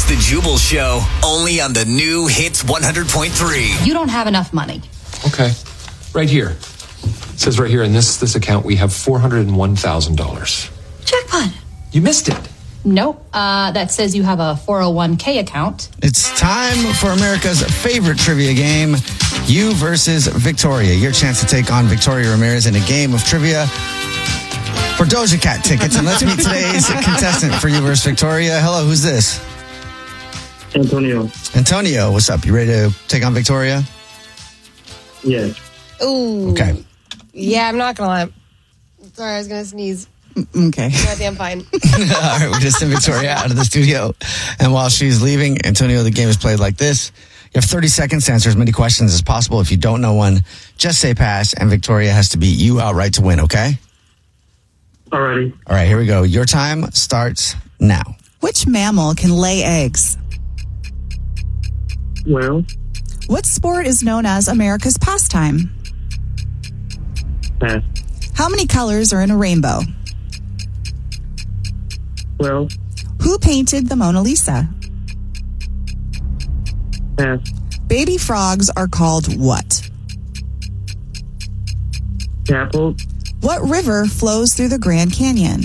The Jubal Show, only on the new Hits 100.3. You don't have enough money. Okay. Right here. It says right here in this account we have $401,000. Jackpot. You missed it. Nope. That says you have a 401k account. It's time for America's favorite trivia game, You versus Victoria. Your chance to take on Victoria Ramirez in a game of trivia for Doja Cat tickets. And let's meet today's contestant for You versus Victoria. Hello, who's this? Antonio. Antonio, what's up? You ready to take on Victoria? Yeah. Ooh. Okay. Yeah, I'm not going to lie. Sorry, I was going to sneeze. Okay. Goddamn fine. All right, we're just send Victoria out of the studio. And while she's leaving, Antonio, the game is played like this. You have 30 seconds to answer as many questions as possible. If you don't know one, just say pass, and Victoria has to beat you outright to win, okay? Alrighty. All right, here we go. Your time starts now. Which mammal can lay eggs? Well, What sport is known as America's pastime? pass. How many colors are in a rainbow? Well, Who painted the Mona Lisa? pass. Baby frogs are called what? Tadpole. What river flows through the Grand Canyon?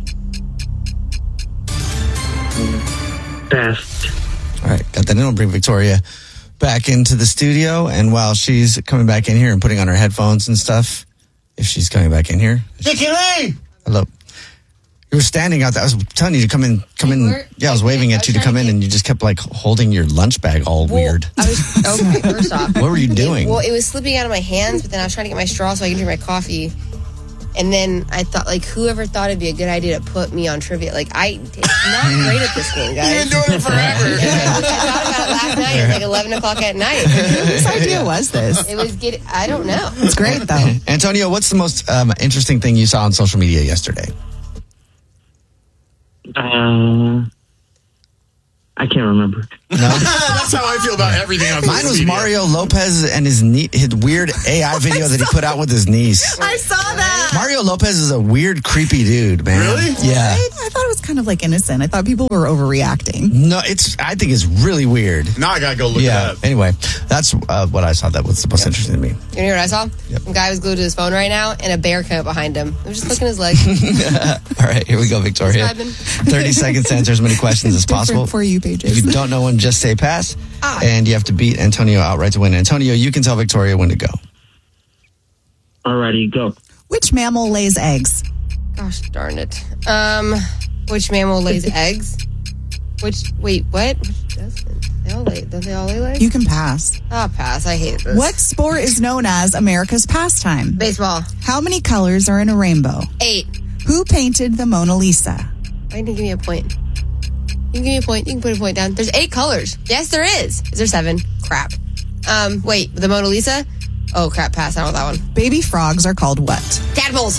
Pass. All right, got that in. I'll bring Victoria back into the studio. And while she's coming back in here and putting on her headphones and stuff, if she's coming back in here. Vicky Lee! Hello. You were standing out there. I was telling you to come in. Yeah, I was waving at you to come in, and you just kept like holding your lunch bag all weird. Okay, first off. What were you doing? Well, it was slipping out of my hands, but then I was trying to get my straw so I could drink my coffee. And then I thought, like, whoever thought it'd be a good idea to put me on trivia? Like, it's not great at this game, guys. You've been doing it forever. I thought about it last night at like 11 o'clock at night. Whose idea was this? It was I don't know. It's great, though. Antonio, what's the most interesting thing you saw on social media yesterday? I can't remember. No? That's how I feel about everything on Mine social was media. Mario Lopez and his weird AI video that he put out with his niece. I saw that. Mario Lopez is a weird, creepy dude, man. Really? Yeah. I thought it was kind of like innocent. I thought people were overreacting. No, I think it's really weird. Now I gotta go look it Yeah. up. Anyway, that's what I saw. That was the most interesting to me. You want to hear what I saw? Some guy was glued to his phone right now, and a bear came up behind him. I was just looking at his leg. All right, here we go, Victoria. Describing. 30 seconds to answer as many questions as possible. Different for you, If Pages. you don't know one, just say pass. And you have to beat Antonio outright to win. Antonio, you can tell Victoria when to go. Alrighty, go. Which mammal lays eggs? Gosh darn it. Which mammal lays eggs? Wait, what? Which doesn't? Don't they all lay eggs? You can pass. I'll pass. I hate this. What sport is known as America's pastime? Baseball. How many colors are in a rainbow? 8. Who painted the Mona Lisa? Why didn't you give me a point? You can give me a point. You can put a point down. There's 8 colors. Yes, there is. Is there 7? Crap. Wait, the Mona Lisa? Oh, crap, pass. I don't know that one. Baby frogs are called what? Tadpoles.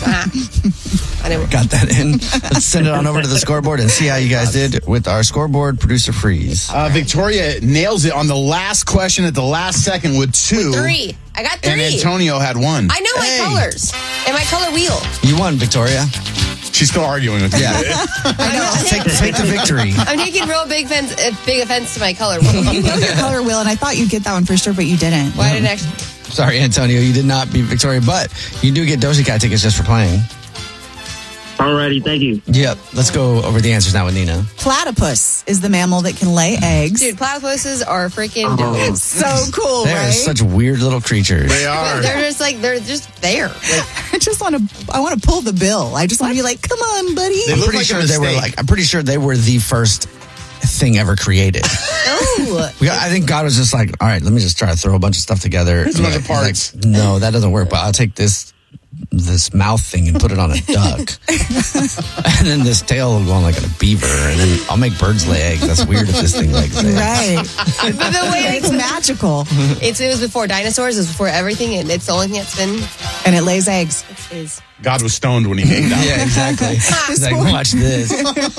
I didn't. Got that in. Let's send it on over to the scoreboard and see how you guys did with our scoreboard producer freeze. Victoria nails it on the last question at the last second with 2. 3. I got 3. And Antonio had 1. I know my colors and my color wheel. You won, Victoria. She's still arguing with you. Yeah. I know. Take the victory. I'm taking real big offense to my color wheel. You love your color wheel, and I thought you'd get that one for sure, but you didn't. Why didn't actually? Sorry, Antonio, you did not beat Victoria, but you do get Doja Cat tickets just for playing. Alrighty, thank you. Yep. Let's go over the answers now with Nina. Platypus is the mammal that can lay eggs. Dude, platypuses are freaking dope. So cool, They are right? such weird little creatures. They are. They're just there. Like, I want to pull the bill. I just want to be like, come on, buddy. They I'm look pretty like sure a they were mistake. I'm pretty sure they were the first thing ever created. oh, I think God was just like, all right, let me just try to throw a bunch of stuff together. Here's a bunch of He's like, parts. no, that doesn't work, but I'll take this mouth thing and put it on a duck. And then this tail will go on like a beaver, and then I'll make birds lay eggs. That's weird if this thing lays eggs. Right. but the way It's magical. it was before dinosaurs. It was before everything, and it's the only thing that's been. And it lays eggs. Is God was stoned when he made that. Yeah, exactly. He's like, watch this.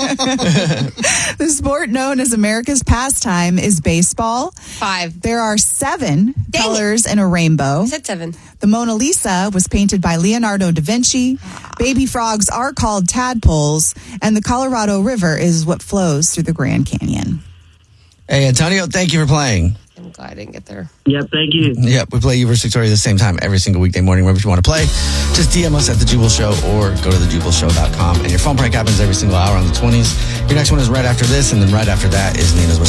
The sport known as America's pastime is baseball. 5. There are 7 Dang colors in a rainbow. I said 7. The Mona Lisa was painted by Leonardo da Vinci. Baby frogs are called tadpoles. And the Colorado River is what flows through the Grand Canyon. Hey, Antonio, thank you for playing. I'm glad I didn't get there. Yep, thank you. Yep, we play you versus Victoria the same time every single weekday morning. Wherever you want to play, just DM us at The Jubal Show or go to thejubalshow.com. And your phone prank happens every single hour on the 20s. Your next one is right after this, and then right after that is Nina's What's